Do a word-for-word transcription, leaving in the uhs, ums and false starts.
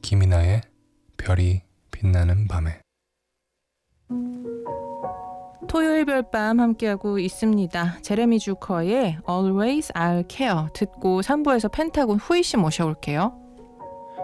김이나의 별이 빛나는 밤에. 토요일 별밤 함께하고 있습니다. 제레미 주커의 Always I'll Care 듣고 삼 부에서 펜타곤 후이 씨 모셔올게요.